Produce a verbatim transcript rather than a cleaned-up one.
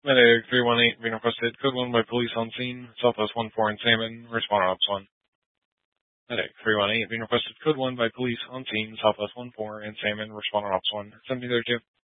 Medic three one eight being requested. Code one by police on scene. Southwest one four in Salmon. Responding Ops one. Medic three one eight being requested. Code one by police on scene. Southwest one four in Salmon. Responding Ops one. seventeen thirty-two.